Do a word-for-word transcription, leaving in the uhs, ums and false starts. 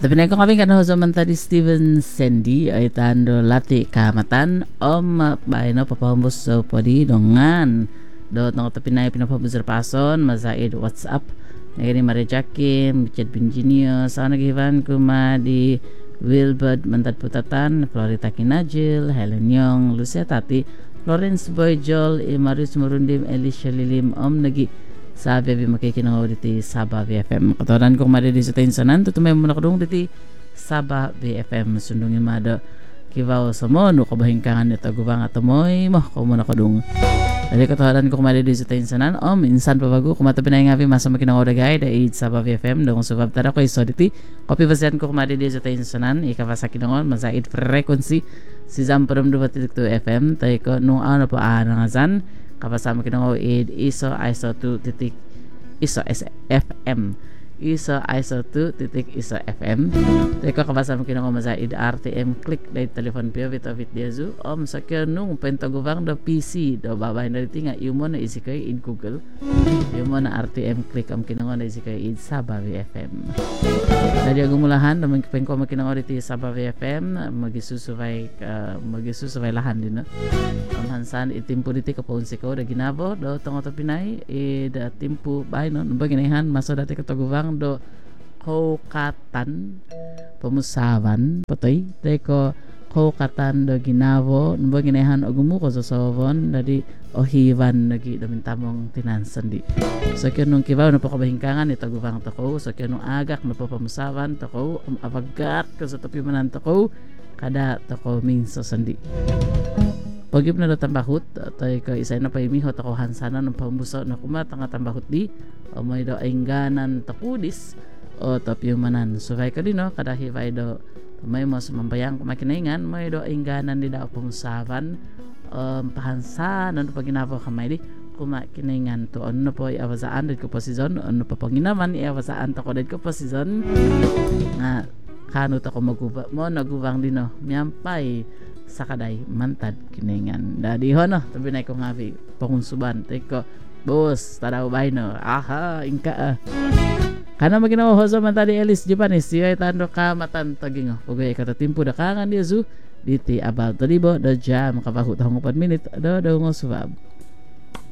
Tapi na ko kami kan ho zaman tadi Steven Sandy ay tando lati kamatan om bay no papahambos so podi dongan do tong tapi na pinapabuzar pason masaid WhatsApp ngani Maria Jakim Richard Binjinio sana givan kuma di Wilbert Mantat Putatan Florita Kinajil Helen Yong Lucia Tati Lawrence Boy Joel Imarius Murundim Elisha Lilim om nagi sabi abi makikinaw diti Sabah B F M katoran kong madi di sa tainsanan tutumay mo nakadung diti Sabah B F M sundungin mada kibaw sa mo no kabahingkangan ito gubang atamoy mo kung mo nakadung dali katoran kong madi di sa tainsanan o minsan pabago kumatabi na yung api masa makinaw dagay da id Sabah B F M dong subab tara ko iso diti kopi basihan ko kumadi di sa tainsanan ikabasa kinangon masaid frequency si Zamparam dubat ito F M tayo ko nung ano pa anangasan kapasama kinango id iso iso two titik iso F M iso iso two titik iso F M teko kapasama kinango masa id R T M click dahil telepon piyo vito vit diazu om sakya nung pentagubang do P C do babay na tinga yumo na isi kay id Google yumo na R T M click om kinango na isi kay id Sabah B F M dali agumulahan naman kipen ko makinango diti Sabah B F M magisusubay uh, magisusubay lahan din no hansan itimpo diti kapon siko da ginabo do tongo to Pinay e da timpo bay no no baginahan maso dati katagubang do kokatan pamusawan patay teko kokatan do ginabo no baginahan ogumu ko sa sovon dadi ohiwan nagi damintamong tinansan di so kaya nung kibaw no pakabahingkangan itagubang tako so kaya nung agak no pamusawan tako um abagat ko sa tapi manan tako kada tako minso sandi pagip na tambahut tay ka isay na paimihot ako hansana ng pambuso na kumata nga tambahut di o may do engganan takudis o tapyo manan suvay ka din no kada hivay do may mo mambayang kumakinaingan may do engganan di daw pamusavan um, pahansan ano pag ginagawa kamay di kumakinaingan to ano po iawasaan dit ko po season ano pa panginaman iawasaan to ko dit ko po season nga kanot ako maguba mo nagubang din no miyampay sakaday mantad kiningan dadi ho no tabi na ko ngabi pangunsuban teko boss tadaw bay no aha ingka ah. Kana maginawa ho sa mantadi Elis Japanis siya tando ka matan taging pugay katatimpo da kangan dia zu diti abal tadibo da jam kapahut hang upat minit do do ngosubab